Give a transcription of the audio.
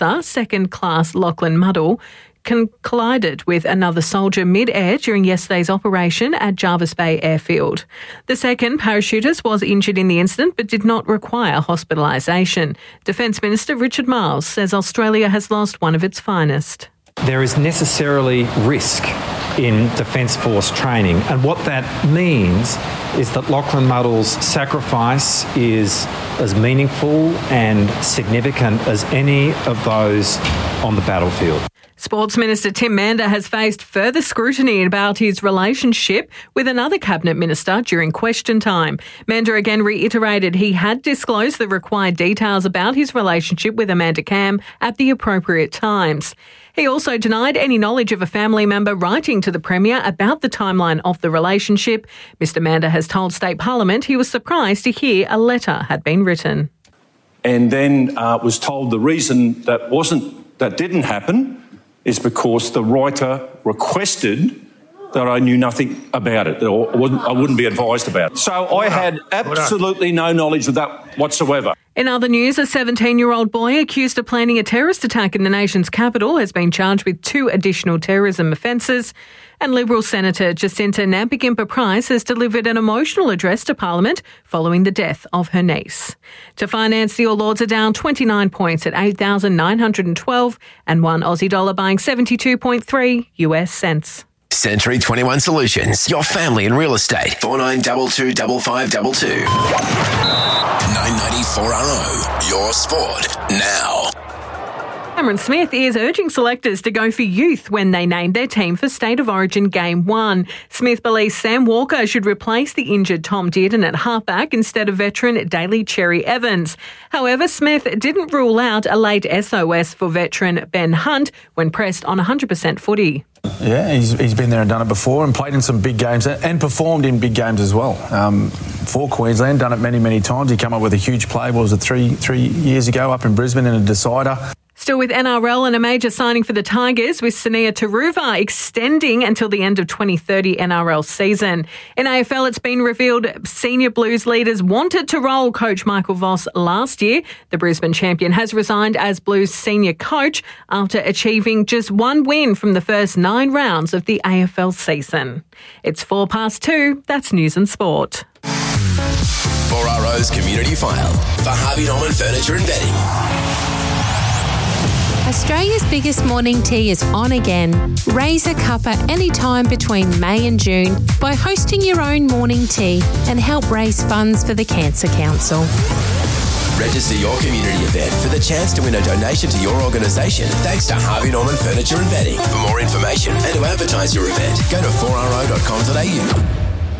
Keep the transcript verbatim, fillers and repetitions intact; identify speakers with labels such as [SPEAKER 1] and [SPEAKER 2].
[SPEAKER 1] helicopter, second-class Lachlan Muddle, collided with another soldier mid-air during yesterday's operation at Jervis Bay Airfield. The second parachutist was injured in the incident but did not require hospitalisation. Defence Minister Richard Marles says Australia has lost one of its finest.
[SPEAKER 2] There is necessarily risk in Defence Force training, and what that means is that Lachlan Muddle's sacrifice is as meaningful and significant as any of those on the battlefield.
[SPEAKER 1] Sports Minister Tim Mander has faced further scrutiny about his relationship with another Cabinet Minister during question time. Mander again reiterated he had disclosed the required details about his relationship with Amanda Cam at the appropriate times. He also denied any knowledge of a family member writing to the Premier about the timeline of the relationship. Mister Mander has told State Parliament he was surprised to hear a letter had been written.
[SPEAKER 3] And then uh, was told the reason that wasn't that didn't happen is because the writer requested that I knew nothing about it, or I wouldn't, I wouldn't be advised about it. So I had absolutely no knowledge of that whatsoever.
[SPEAKER 1] In other news, a seventeen-year-old boy accused of planning a terrorist attack in the nation's capital has been charged with two additional terrorism offences. And Liberal Senator Jacinta Nampijinpa-Price has delivered an emotional address to Parliament following the death of her niece. To finance, the All Lords are down twenty-nine points at eight thousand nine hundred twelve and one Aussie dollar buying seventy-two point three U S cents.
[SPEAKER 4] Century twenty-one Solutions, your family in real estate. four nine two two five five two two. nine ninety-four R O, your sport now.
[SPEAKER 1] Cameron Smith is urging selectors to go for youth when they name their team for State of Origin Game one. Smith believes Sam Walker should replace the injured Tom Dearden at halfback instead of veteran Daly Cherry Evans. However, Smith didn't rule out a late S O S for veteran Ben Hunt when pressed on one hundred percent footy.
[SPEAKER 5] Yeah, he's, he's been there and done it before and played in some big games and performed in big games as well. Um, for Queensland, done it many, many times. He came up with a huge play, what was it, three, three years ago up in Brisbane in a decider.
[SPEAKER 1] Still with N R L and a major signing for the Tigers with Sania Taruva extending until the end of twenty thirty N R L season. In A F L, it's been revealed senior Blues leaders wanted to roll coach Michael Voss last year. The Brisbane champion has resigned as Blues senior coach after achieving just one win from the first nine rounds of the A F L season. It's four past two. That's News and Sport.
[SPEAKER 4] four R O's Community File for Harvey Norman Furniture and Bedding.
[SPEAKER 6] Australia's biggest morning tea is on again. Raise a cuppa anytime between May and June by hosting your own morning tea and help raise funds for the Cancer Council.
[SPEAKER 4] Register your community event for the chance to win a donation to your organisation thanks to Harvey Norman Furniture and Bedding. For more information and to advertise your event, go to four r o dot com dot a u.